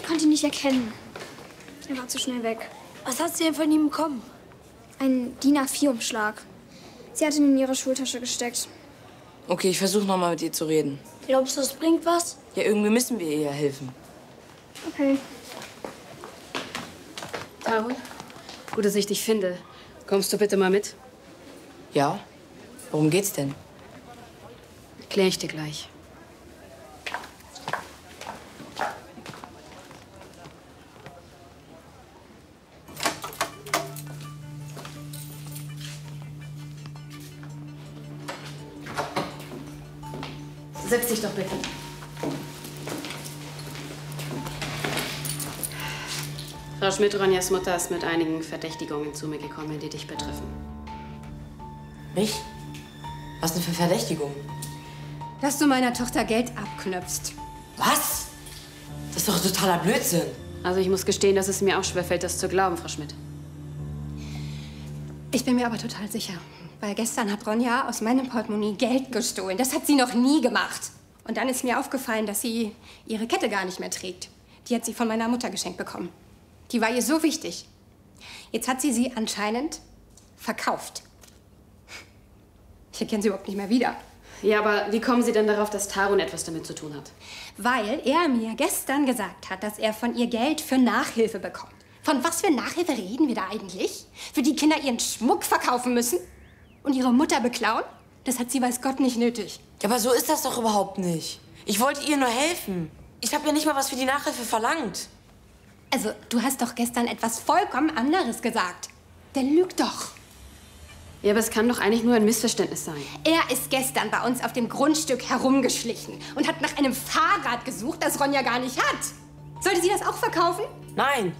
Ich konnte ihn nicht erkennen. Er war zu schnell weg. Was hat sie denn von ihm bekommen? Ein DIN A4-Umschlag. Sie hat ihn in ihre Schultasche gesteckt. Okay, ich versuche noch mal mit ihr zu reden. Glaubst du, das bringt was? Ja, irgendwie müssen wir ihr ja helfen. Okay. Tarun, gut, dass ich dich finde. Kommst du bitte mal mit? Ja? Worum geht's denn? Klär ich dir gleich. Setz dich doch bitte. Frau Schmidt, Ronjas Mutter ist mit einigen Verdächtigungen zu mir gekommen, die dich betreffen. Mich? Was denn für Verdächtigung? Dass du meiner Tochter Geld abknöpfst. Was? Das ist doch totaler Blödsinn. Also ich muss gestehen, dass es mir auch schwerfällt, das zu glauben, Frau Schmidt. Ich bin mir aber total sicher. Weil gestern hat Ronja aus meinem Portemonnaie Geld gestohlen. Das hat sie noch nie gemacht. Und dann ist mir aufgefallen, dass sie ihre Kette gar nicht mehr trägt. Die hat sie von meiner Mutter geschenkt bekommen. Die war ihr so wichtig. Jetzt hat sie anscheinend verkauft. Ich erkenne sie überhaupt nicht mehr wieder. Ja, aber wie kommen Sie denn darauf, dass Tarun etwas damit zu tun hat? Weil er mir gestern gesagt hat, dass er von ihr Geld für Nachhilfe bekommt. Von was für Nachhilfe reden wir da eigentlich? Für die Kinder ihren Schmuck verkaufen müssen? Und ihre Mutter beklauen? Das hat sie, weiß Gott, nicht nötig. Ja, aber so ist das doch überhaupt nicht. Ich wollte ihr nur helfen. Ich habe ja nicht mal was für die Nachhilfe verlangt. Also, du hast doch gestern etwas vollkommen anderes gesagt. Der lügt doch. Ja, aber es kann doch eigentlich nur ein Missverständnis sein. Er ist gestern bei uns auf dem Grundstück herumgeschlichen und hat nach einem Fahrrad gesucht, das Ronja gar nicht hat. Sollte sie das auch verkaufen? Nein.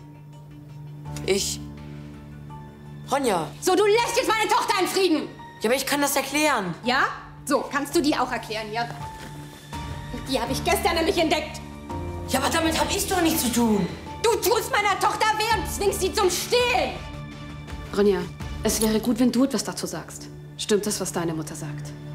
Ronja. So, du lässt jetzt meine Tochter in Frieden. Ja, aber ich kann das erklären. Ja? So, kannst du die auch erklären, ja? Die habe ich gestern nämlich entdeckt. Ja, aber damit habe ich doch nichts zu tun. Du tust meiner Tochter weh und zwingst sie zum Stehlen. Ronja, es wäre gut, wenn du etwas dazu sagst. Stimmt das, was deine Mutter sagt?